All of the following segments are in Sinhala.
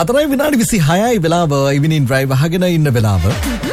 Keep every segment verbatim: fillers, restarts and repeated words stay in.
හතරයි විනාඩි විසිහයයි වෙලාව ඉවිනින් ඩ්‍රයිව් අහගෙන ඉන්න වෙලාව.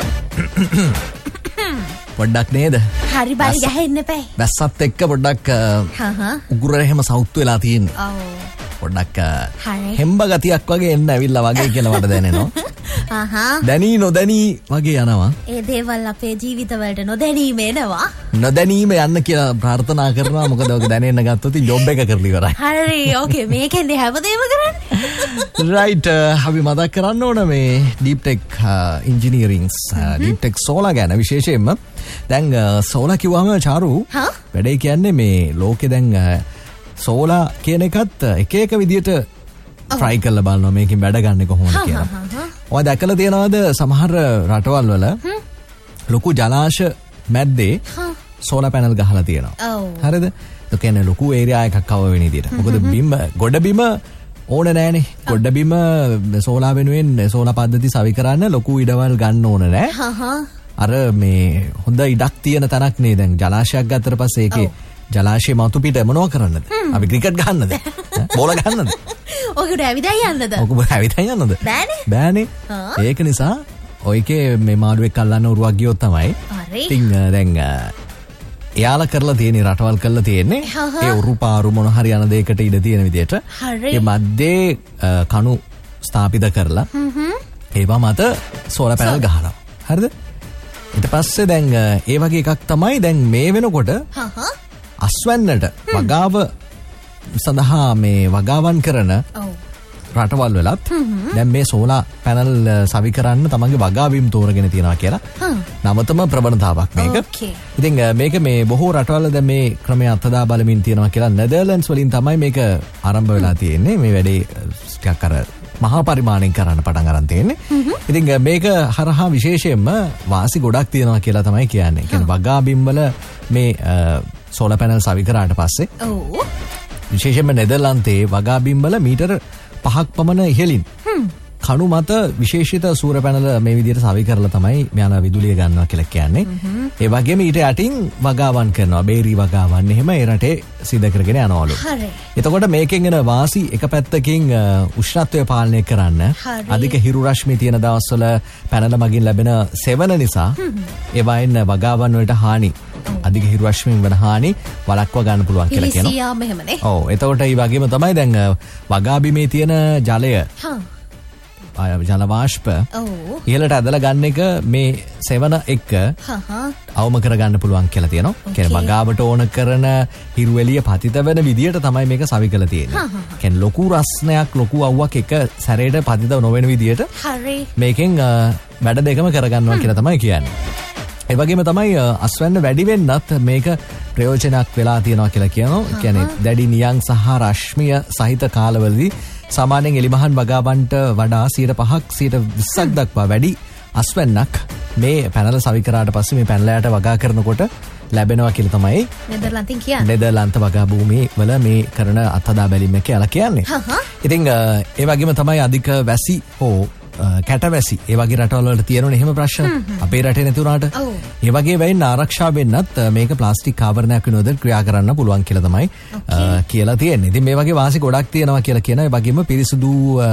පොඩ්ඩක් නේද? හරි බරි ගහෙන්න එපා. වැස්සත් එක්ක පොඩ්ඩක් උගුරට එහෙම සවුත් වෙලා තියෙන්නේ. ඔව්. පොඩ්ඩක් හෙම්බ ගතියක් වගේ එන්න ඇවිල්ලා වගේ කියලා මට දැනෙනවා. ආහා. දැනී නොදැනී වගේ යනවා. ඒ දේවල් අපේ ජීවිතවලට නොදැනීම එනවා. නොදැනීම යන්න කියලා ප්‍රාර්ථනා කරනවා. මොකද ඔක දැනෙන්න ගත්තොත් ජොබ් එක කරලි ඉවරයි. හරි. ඕකේ. මේකෙන්ද හැමදේම කරන්නේ. රයිට්. අපි මතක් කරන්න ඕන මේ deep tech ඉන්ජිනියරින්ග්ස් deep tech solar ගැන විශේෂයෙන්ම. දැන් සෝලා කිව්වම චාරු වැඩේ කියන්නේ මේ ලෝකේ දැන් සෝලා කියන එකත් එක එක විදියට try කරලා බලනවා මේකෙන් වැඩ ගන්න කොහොමද කියලා. ඔය දැකලා තියෙනවද සමහර රටවල් වල ලොකු ජලාශ මැද්දේ සෝලා පැනල් ගහලා තියෙනවා. හරිද? ඒ කියන්නේ ලොකු ඒරියා එකක් කවර් වෙන විදියට. මොකද බිම ගොඩ බිම ඕන නෑනේ. ගොඩ බිම සෝලා වෙනුවෙන් සෝලා පද්ධති සවි කරන්න ලොකු ඉඩවල් ගන්න ඕන නෑ. අර මේ හොඳ ඉඩක් තියෙන තැනක් නේ. දැන් ජලාශයක් ගත්තට පස්සේ ඒකේ ජලාශය මතු පිට මොනවා කරන්නද? අපි ක්‍රිකට් ගහන්නද? බෝල ගහන්නද? ඔකට ඇවිදයි යන්නද? ඔක ඇවිදයි යන්නද? බෑනේ. බෑනේ. ඒක නිසා ඔයකේ මේ මාළුවෙක් අල්ලන්න උරුවක් ගියොත් තමයි. හරි. ඉතින් දැන් එයාලා කරලා තියෙන රටවල් කරලා තියෙන්නේ ඒ උරු පාරු මොන හරි යන දෙයකට ඉඩ තියෙන විදිහට. හරි. ඒ මැද්දේ කණු ස්ථාපිත කරලා ඒවා මත සෝලා පැනල් ගහනවා. හරිද? ඊට පස්සේ දැන් ඒ වගේ එකක් තමයි දැන් මේ වෙනකොට අස්වැන්නට වගාව සඳහා මේ වගාවන් කරන රටවල් වලත් දැන් මේ සෝලා පැනල් සවි කරන්න තමන්ගේ වගාවීම් තෝරගෙන තියනවා කියලා නවතම ප්‍රවණතාවක් මේක. ඉතින් මේක මේ බොහෝ රටවල් දැන් මේ ක්‍රමය අත්දැක බලමින් තියනවා කියලා. නෙදර්ලන්ඩ්ස් වලින් තමයි මේක ආරම්භ වෙලා තියෙන්නේ. මේ වැඩේ ටිකක් අර මහා පරිමාණයෙන් කරන්න පටන් ගන්න තියෙන්නේ. ඉතින් මේක හරහා විශේෂයෙන්ම වාසි ගොඩක් තියෙනවා කියලා තමයි කියන්නේ. ඒ කියන්නේ වගාබිම් වල මේ සෝලා පැනල් සවි කරාට පස්සේ ඔව් විශේෂයෙන්ම නෙදර්ලන්තයේ වගාබිම් වල මීටර පහක් පමණ ඉහළින් කණු මත විශේෂිත සූර පැනල මේ විදිහට සවි කරලා තමයි මෙයාලා විදුලිය ගන්නවා කියලා කියන්නේ. ඒ වගේම ඊට යටින් වගාවන් කරනවා. බේරි වගාවන් එහෙම ඒ රටේ සිද්ධ කරගෙන යනවලු. හරි. එතකොට මේකෙන් එන වාසි එක පැත්තකින් උෂ්ණත්වය පාලනය කරන්න අධික හිරු රශ්මි තියෙන දවස්වල පැනල මගින් ලැබෙන සෙවන නිසා ඒවායින් වගාවන් වලට හානි අධික හිරු රශ්මියෙන් වෙන හානි වළක්වා ගන්න පුළුවන් කියලා කියනවා. ඉලිසියාම එහෙමනේ. ඔව්. එතකොට ඒ වගේම තමයි දැන් වගාබිමේ තියෙන ජලය ජල වාෂ්ප ඉහළට ඇදලා ගන්න එක මේ සෙවන එක්ක අවම කරගන්න පුළුවන් කියලා තියෙනවා. කියන්නේ වගාවට ඕන කරන හිරු එළිය පතිත වෙන විදියට තමයි මේක සවි කරලා තියෙන්නේ. කියන්නේ ලොකු රස්නයක් ලොකු අවුවක් එක සැරේට පතිත නොවන විදියට මේකෙන් වැඩ දෙකම කරගන්නවා කියලා තමයි කියන්නේ. ඒ වගේම තමයි අස්වැන්න වැඩි වෙන්නත් මේක ප්‍රයෝජනක් වෙලා තියෙනවා කියලා කියනවා. කියන්නේ දැඩි නියං සහ රශ්මිය සහිත කාලවලදී සාමාන්‍යයෙන් එලිමහන් වගාවන්ට වඩා සියයට පහක් සියයට විස්සක් දක්වා වැඩි අස්වැන්නක් මේ පැනල සවි කරාට පස්සේ මේ පැනලයට වගා කරනකොට ලැබෙනවා කියලා තමයි නෙදර්ලන්තෙන් කියන්නේ. නෙදර්ලන්ත වගා භූමිය වල මේ කරන අත්හදා බැලීම එක කියලා කියන්නේ. ඉතින් ඒ වගේම තමයි අධික වැසි හෝ කැටවැසි ඒ වගේ රටවල් වල තියෙනවනේ එහෙම ප්‍රශ්න. අපේ රටේ නැති උනාට ඒ වගේ වෙයින් ආරක්ෂා වෙන්නත් මේක ප්ලාස්ටික් ආවරණයක් වෙනවද ක්‍රියා කරන්න පුළුවන් කියලා තමයි කියලා තියෙන්නේ. ඉතින් මේ වගේ වාසි ගොඩක් තියෙනවා කියලා කියන ඒ වගේම පිරිසුදු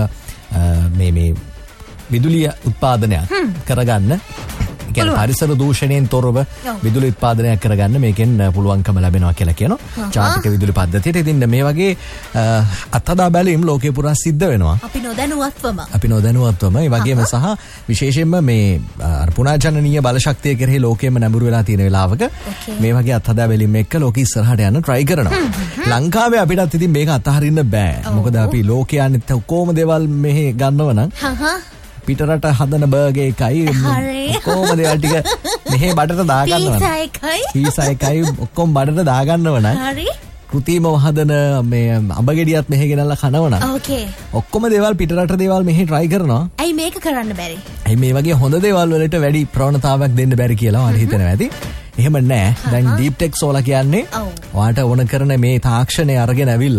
මේ මේ විදුලිය උත්පාදනයක් කරගන්න කියන්නේ පරිසර දූෂණයෙන් තොරව විදුලි උත්පාදනයක් කරගන්න මේකෙන් පුළුවන්කම ලැබෙනවා කියලා කියනවා. ජාතික විදුලි පද්ධතියට. ඉතින් මේ වගේ අත්හදා බැලීම් ලෝකේ පුරා සිද්ධ වෙනවා. අපි නොදැනුවත්වම. අපි නොදැනුවත්වම ඒ වගේම සහ විශේෂයෙන්ම මේ පුනර්ජනනීය බල ශක්තිය කෙරෙහි ලෝකෙම නැඹුරු වෙලා තියෙන වෙලාවක මේ වගේ අත්හදා බැලීම් එක්ක ලෝකෙ ඉස්සරහට යන්න try කරනවා. ලංකාවේ අපිටත් ඉතින් මේක අතහරින්න බෑ. මොකද අපි ලෝකයේ අනිත් කොහොම දේවල් මෙහෙ ගන්නව නම් පිටරට හදන බර්ගර් එකයි ඔක්කොම දේවල් ටික මෙහෙ බඩට දාගන්නවා. පීසා එකයි. පීසා එකයි ඔක්කොම බඩට දාගන්නව නම්. හරි. කෘතිමව හදන මේ අඹ ගෙඩියත් මෙහෙ ගෙනල්ලා කනව නම්. ඕකේ. ඔක්කොම දේවල් පිටරට දේවල් මෙහෙ try කරනවා. ඇයි මේක කරන්න බැරි? ඇයි මේ වගේ හොඳ දේවල් වලට වැඩි ප්‍රවණතාවයක් දෙන්න බැරි කියලා මට හිතෙනවා ඇති. එහෙම නෑ. දැන් ඩීප් ටෙක් සෝලා කියන්නේ ඔයාට ඕන කරන මේ තාක්ෂණය අරගෙන ඇවිල්ලා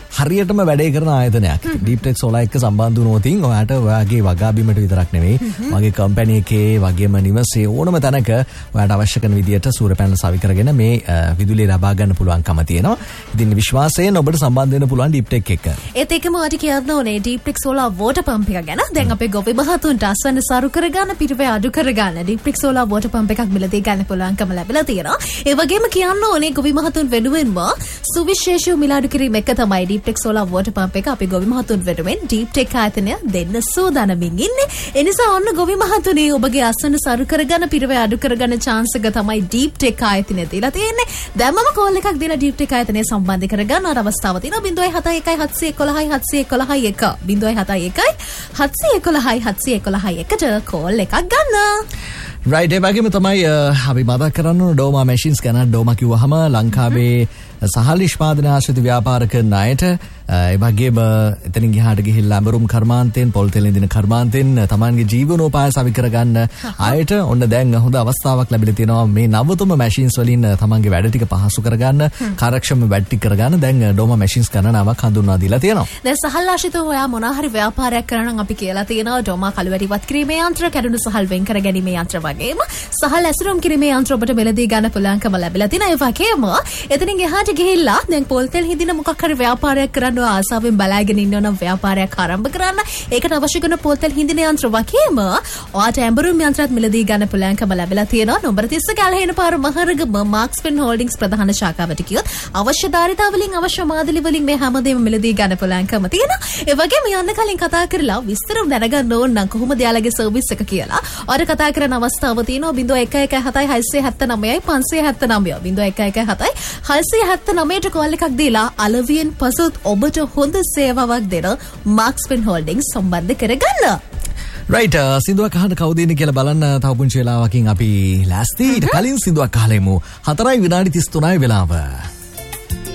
හරියටම වැඩේ කරන ආයතනයක්. ඩීප් ටෙක් සෝලාර් එක්ක සම්බන්ධ වුණොත් ඔයාට ඔයාගේ වගා බිමට විතරක් නෙවෙයි වගේ කම්පැනි එකේ වගේම නිවසේ ඕනම තැනක ඔයාට අවශ්‍ය කරන විදියට සූර්ය පැනල් සවි කරගෙන මේ විදුලිය ලබා ගන්න පුළුවන්කම තියෙනවා. ඉතින් විශ්වාසයෙන් ඔබට සම්බන්ධ වෙන්න පුළුවන් ඩීප් ටෙක් එක. ඒත් ඒකම ඔයාට කියන්න ඕනේ deep tech solar water pump එක ගැන. දැන් අපේ ගොවි මහතුන්ට අස්වැන්න සරු කරගන්න පිරිවේ අඩු කරගන්න deep tech solar water pump එකක් මිලදී ගන්න පුළුවන්කම ලැබිලා තියෙනවා. ඒ වගේම කියන්න ඕනේ ගොවි මහතුන් වෙනුවෙන්ම සුවිශේෂී මිලාඩු කිරීම එක තමයි deep tech solar water pump එක අපි ගොවි මහතුන් වෙනුවෙන් ඩීප් ටෙක් ආයතනය දෙන්න සූදානමින් ඉන්නේ. ඒ නිසා ඔන්න ගොවි මහතුනේ ඔබගේ අස්වැන්න සරු කරගන්න පිරිවේ අඩු කරගන්න chance එක තමයි ඩීප් ටෙක් ආයතනය දීලා තියෙන්නේ. දැන් මම කෝල් එකක් දෙන ඩීප් ටෙක් ආයතනය සම්බන්ධ කරගන්න අර අවස්ථාව තියෙනවා zero seven one one seven one one seven one one one zero seven one one seven one one seven one one එකට කෝල් එකක් ගන්න. රයිට් ඒ වගේම තමයි අපි මතක් කරන්න ඕන ඩෝමා මැෂින්ස් ගැන. ඩෝමා කිව්වහම ලංකාවේ සහල් නිෂ්පාදන ආශ්‍රිත ව්‍යාපාර කරන අයට ඒ වගේම එතනින් ගිහාට ගිහිල්ලා අඹරුම් කර්මාන්තෙන් පොල් තෙල් ඉදින කර්මාන්තෙන් තමන්ගේ ජීවනෝපාය සවි කරගන්න අයට ඔන්න දැන් හොඳ අවස්ථාවක් ලැබිලා තියෙනවා. මේ නවතම මැෂින්ස් වලින් තමන්ගේ වැඩ ටික පහසු කරගන්න, කාර්යක්ෂම වැඩ ටික කරගන්න දැන් ඩෝමා මැෂින්ස් ගණනාවක් හඳුන්වා දීලා තියෙනවා. දැන් සහල් ආශ්‍රිතව ඔයා මොනවා හරි ව්‍යාපාරයක් කරනවා නම් අපි කියලා තියෙනවා ඩෝමා කළුවැටි වත් කිරීමේ යන්ත්‍ර, කැඩුණු සහල් වෙන් කර ගැනීමේ යන්ත්‍ර වගේම සහල් ඇසුරුම් කිරීමේ යන්ත්‍ර ඔබට මෙලදී ගන්න පුළුවන්කම ලැබිලා තියෙනවා. ඒ වගේම එතනින් එහාට ගිහිල්ලා දැන් පොල් තෙල් හිදින මොකක් හරි ව්‍යාපාරයක් කරන්න ආසාවෙන් බලාගෙන ඉන්නවනම් ව්‍යාපාරයක් ආරම්භ කරන්න ඒකට අවශ්‍ය කරන පොල් තෙල් හිදින යන්ත්‍ර වගේම ඔයාට ඇඹරුම් යන්ත්‍රات මිලදී ගන්න පුළුවන්කම ලැබිලා තියෙනවා. නම්බර තිස්ස ගැලහෙන පාර මහරගම මාක්ස්පෙන් හෝල්ඩින්ග්ස් ප්‍රධාන ශාඛාවට ගියොත් අවශ්‍ය ධාරිතා වලින් අවශ්‍ය මාදලි වලින් මේ හැමදේම මිලදී ගන්න පුළුවන්කම තියෙනවා. ඒ වගේම යන්න කලින් කතා කරලා විස්තර දැනගන්න ඕන නම් කොහොමද යාළගේ සර්විස් එක කියලා ඔයාට කතා කරන අවස්ථාව තියෙනවා zero one one seven six seven nine five seven nine zero one one seven six seven nine ට කෝල් එකක් දීලා අලවියෙන් පසුත් ඔබට හොඳ සේවාවක් දෙන මාක්ස්පෙන් හෝල්ඩින්ග්ස් සම්බන්ධ කරගන්න. රයිට් සින්දුවක් අහන්න කවුද ඉන්නේ කියලා බලන්න තව පුංචි වෙලාවකින් අපි ලෑස්ති. ඊට කලින් සින්දුවක් අහලෙමු. හතරයි විනාඩි තිස් තුනයි වෙලාව.